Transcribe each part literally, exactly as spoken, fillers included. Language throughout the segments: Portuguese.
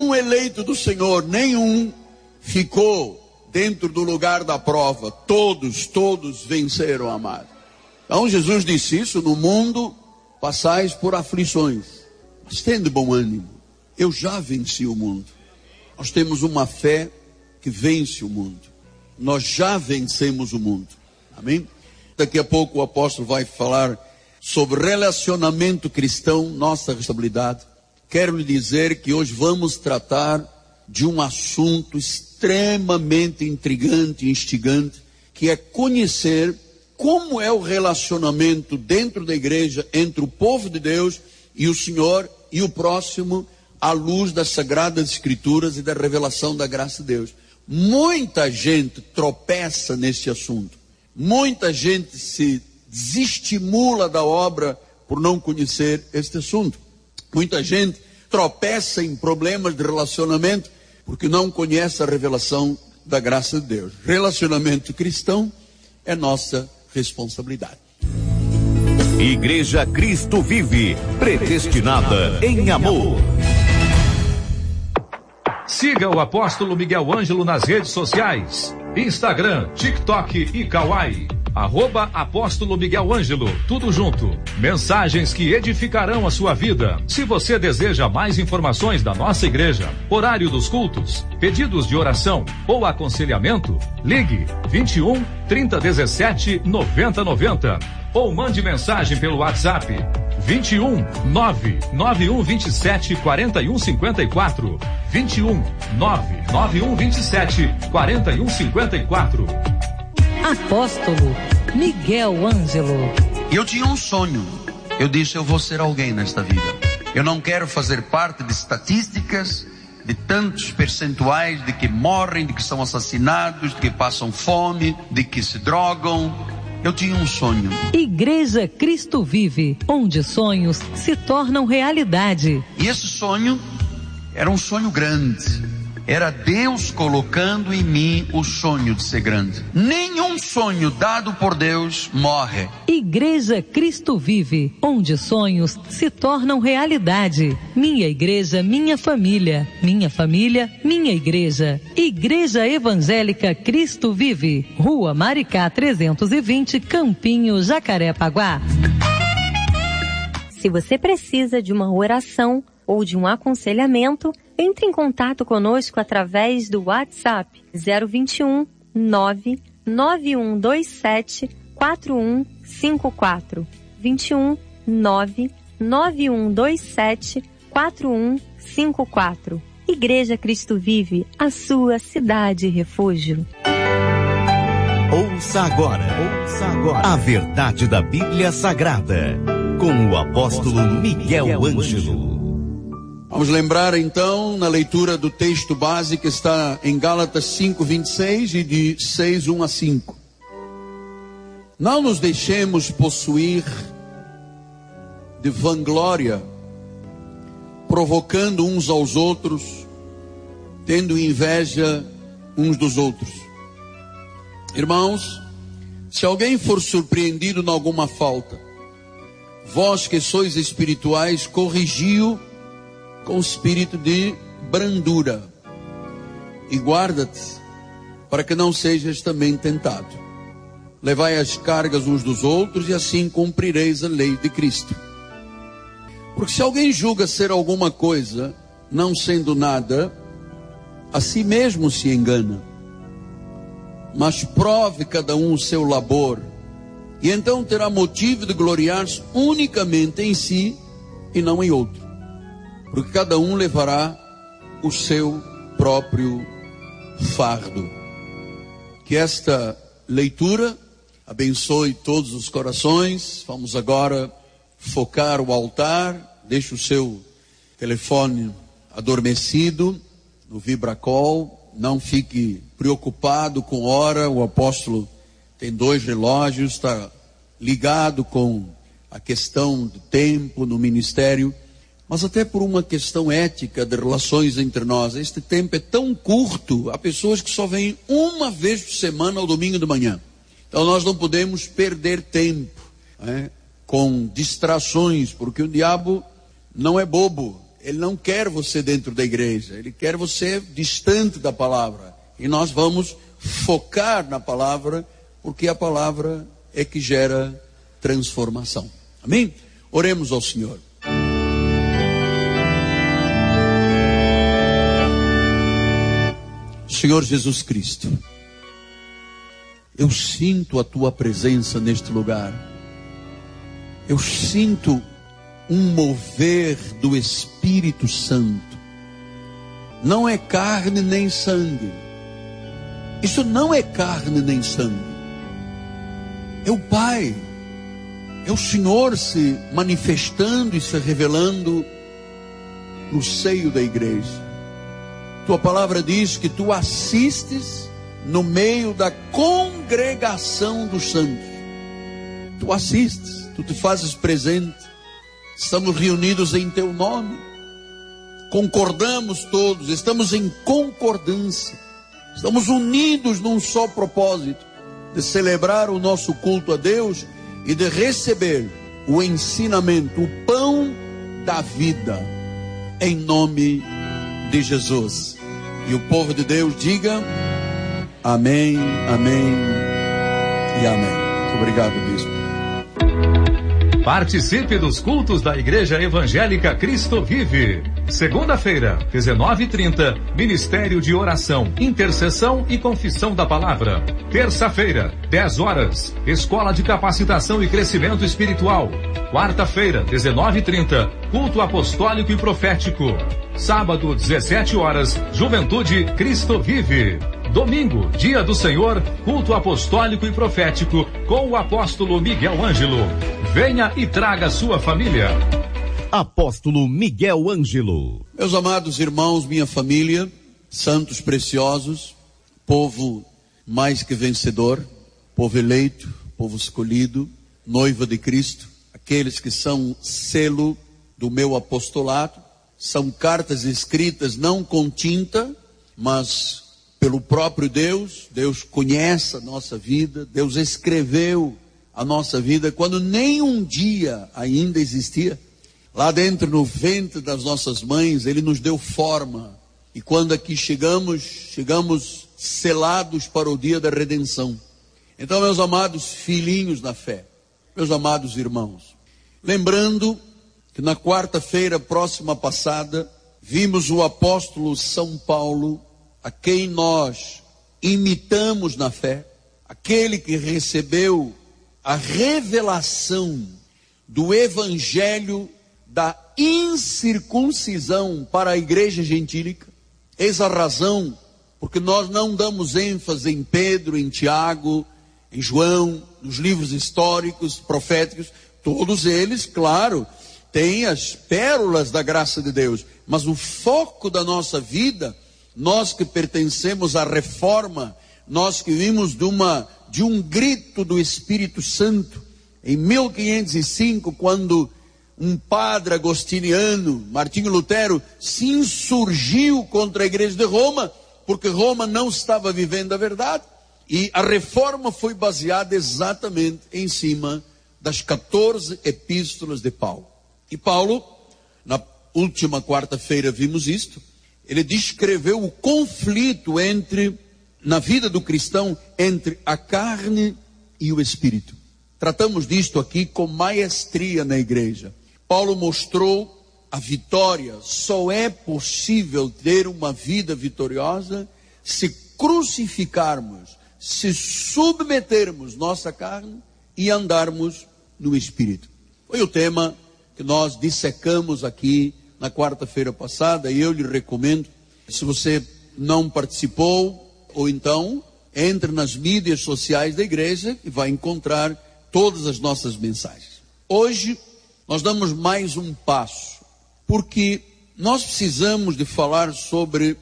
nenhum eleito do Senhor, nenhum ficou dentro do lugar da prova. Todos, todos venceram, amado. Então Jesus disse isso: no mundo passais por aflições, mas tende bom ânimo, eu já venci o mundo. Nós temos uma fé que vence o mundo. Nós já vencemos o mundo. Amém? Daqui a pouco o apóstolo vai falar sobre relacionamento cristão, nossa responsabilidade. Quero lhe dizer que hoje vamos tratar de um assunto extremamente intrigante e instigante, que é conhecer como é o relacionamento dentro da igreja entre o povo de Deus e o Senhor e o próximo, à luz das Sagradas Escrituras e da revelação da graça de Deus. Muita gente tropeça nesse assunto. Muita gente se desestimula da obra por não conhecer este assunto. Muita gente tropeça em problemas de relacionamento porque não conhece a revelação da graça de Deus. Relacionamento cristão é nossa responsabilidade. Igreja Cristo Vive, predestinada em amor. Siga o apóstolo Miguel Ângelo nas redes sociais: Instagram, TikTok e Kawaii. Arroba Apóstolo Miguel Ângelo, tudo junto. Mensagens que edificarão a sua vida. Se você deseja mais informações da nossa igreja, horário dos cultos, pedidos de oração ou aconselhamento, ligue vinte e um, trinta, dezessete, noventa, noventa ou mande mensagem pelo WhatsApp vinte e um, nove, nove um dois sete, quatro um cinco quatro, vinte e um, nove, nove um dois sete, quatro um cinco quatro. Apóstolo Miguel Ângelo. Eu tinha um sonho. Eu disse: eu vou ser alguém nesta vida. Eu não quero fazer parte de estatísticas, de tantos percentuais de que morrem, de que são assassinados, de que passam fome, de que se drogam. Eu tinha um sonho. Igreja Cristo Vive, onde sonhos se tornam realidade. E esse sonho era um sonho grande. Era Deus colocando em mim o sonho de ser grande. Nenhum sonho dado por Deus morre. Igreja Cristo Vive, onde sonhos se tornam realidade. Minha igreja, minha família. Minha família, minha igreja. Igreja Evangélica Cristo Vive. Rua Maricá trezentos e vinte, Campinho, Jacarepaguá. Se você precisa de uma oração ou de um aconselhamento, entre em contato conosco através do WhatsApp zero vinte e um, nove, nove um dois sete, quatro um cinco quatro. vinte e um, nove, nove um dois sete, quatro um cinco quatro. Igreja Cristo Vive, a sua cidade refúgio. Ouça agora, ouça agora a verdade da Bíblia Sagrada, com o apóstolo Miguel Ângelo. Vamos lembrar então, na leitura do texto básico, está em Gálatas cinco, vinte e seis e de seis, um a cinco. Não nos deixemos possuir de vanglória, provocando uns aos outros, tendo inveja uns dos outros. Irmãos, se alguém for surpreendido em alguma falta, vós que sois espirituais, corrigi-o com espírito de brandura, e guarda-te para que não sejas também tentado. Levai as cargas uns dos outros, e assim cumprireis a lei de Cristo. Porque se alguém julga ser alguma coisa, não sendo nada, a si mesmo se engana. Mas prove cada um o seu labor, e então terá motivo de gloriar-se unicamente em si e não em outro. Porque cada um levará o seu próprio fardo. Que esta leitura abençoe todos os corações. Vamos agora focar o altar. Deixe o seu telefone adormecido no vibracol. Não fique preocupado com hora. O apóstolo tem dois relógios, está ligado com a questão do tempo no ministério. Mas até por uma questão ética de relações entre nós. Este tempo é tão curto, há pessoas que só vêm uma vez por semana ao domingo de manhã. Então nós não podemos perder tempo, né, com distrações, porque o diabo não é bobo. Ele não quer você dentro da igreja, ele quer você distante da palavra. E nós vamos focar na palavra, porque a palavra é que gera transformação. Amém? Oremos ao Senhor. Senhor Jesus Cristo, eu sinto a tua presença neste lugar. Eu sinto um mover do Espírito Santo. Não é carne nem sangue. Isso não é carne nem sangue. É o Pai. É o Senhor se manifestando e se revelando no seio da igreja. Tua palavra diz que tu assistes no meio da congregação dos santos. Tu assistes, tu te fazes presente. Estamos reunidos em teu nome. Concordamos todos, estamos em concordância. Estamos unidos num só propósito, de celebrar o nosso culto a Deus e de receber o ensinamento, o pão da vida, em nome de Jesus. E o povo de Deus diga amém, amém e amém. Muito obrigado, bispo. Participe dos cultos da Igreja Evangélica Cristo Vive. Segunda-feira, dezenove e trinta, Ministério de Oração, Intercessão e Confissão da Palavra. Terça-feira, dez horas, Escola de Capacitação e Crescimento Espiritual. Quarta-feira, dezenove e trinta, Culto Apostólico e Profético. Sábado, dezessete horas, Juventude Cristo Vive. Domingo, Dia do Senhor, Culto Apostólico e Profético, com o apóstolo Miguel Ângelo. Venha e traga sua família. Apóstolo Miguel Ângelo. Meus amados irmãos, minha família, santos preciosos, povo mais que vencedor, povo eleito, povo escolhido, noiva de Cristo, aqueles que são selo do meu apostolado, são cartas escritas não com tinta, mas pelo próprio Deus. Deus conhece a nossa vida, Deus escreveu a nossa vida quando nem um dia ainda existia. Lá dentro no ventre das nossas mães, Ele nos deu forma. E quando aqui chegamos, chegamos selados para o dia da redenção. Então, meus amados filhinhos na fé, meus amados irmãos, lembrando que na quarta-feira próxima passada, vimos o apóstolo São Paulo, a quem nós imitamos na fé, aquele que recebeu a revelação do evangelho da incircuncisão para a igreja gentílica. Eis a razão porque nós não damos ênfase em Pedro, em Tiago, em João, nos livros históricos, proféticos. Todos eles, claro, têm as pérolas da graça de Deus, mas o foco da nossa vida, nós que pertencemos à reforma, nós que vimos de, uma, de um grito do Espírito Santo, em mil quinhentos e cinco, quando um padre agostiniano, Martinho Lutero, se insurgiu contra a igreja de Roma, porque Roma não estava vivendo a verdade, e a reforma foi baseada exatamente em cima das quatorze epístolas de Paulo. E Paulo, na última quarta-feira vimos isto, ele descreveu o conflito entre, na vida do cristão, entre a carne e o espírito. Tratamos disto aqui com maestria na igreja. Paulo mostrou a vitória. Só é possível ter uma vida vitoriosa se crucificarmos, se submetermos nossa carne e andarmos no espírito. Foi o tema que nós dissecamos aqui na quarta-feira passada, e eu lhe recomendo, se você não participou, ou então, entre nas mídias sociais da igreja e vai encontrar todas as nossas mensagens. Hoje, nós damos mais um passo, porque nós precisamos de falar sobre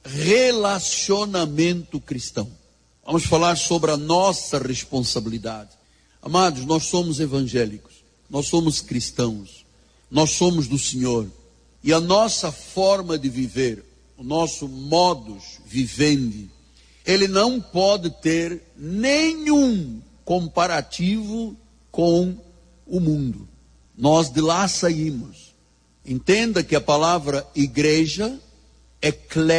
relacionamento cristão. Vamos falar sobre a nossa responsabilidade. Amados, nós somos evangélicos, nós somos cristãos, nós somos do Senhor. E a nossa forma de viver, o nosso modus vivendi, ele não pode ter nenhum comparativo com o mundo. Nós de lá saímos. Entenda que a palavra igreja, eclésia,